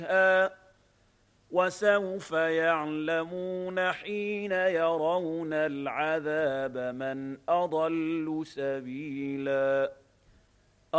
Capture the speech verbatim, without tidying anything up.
وسوف يعلمون حين يرون العذاب من أضل سبيلا